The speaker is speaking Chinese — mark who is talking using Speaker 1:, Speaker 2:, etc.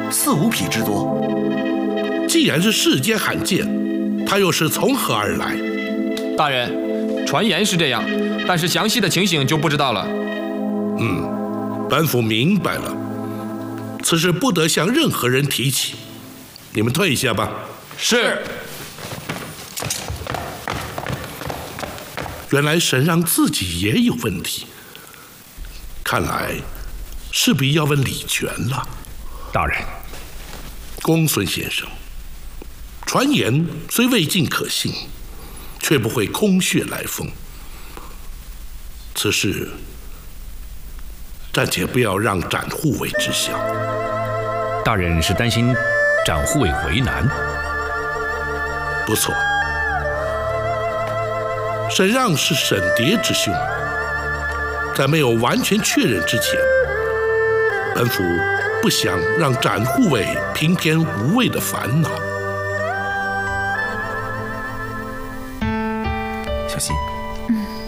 Speaker 1: 4、5匹之多。
Speaker 2: 既然是世间罕见，它又是从何而来？
Speaker 3: 大人，传言是这样，但是详细的情形就不知道了。
Speaker 2: 本府明白了，此事不得向任何人提起。你们退下吧。
Speaker 3: 是。
Speaker 2: 原来沈让自己也有问题，看来势必要问李全了。
Speaker 4: 大人，
Speaker 2: 公孙先生，传言虽未尽可信，却不会空穴来风。此事暂且不要让展护卫知晓。
Speaker 4: 大人是担心展护卫为难？
Speaker 2: 不错，沈让是沈蝶之兄，在没有完全确认之前，本府不想让展护卫平添无谓的烦恼。
Speaker 1: 小心。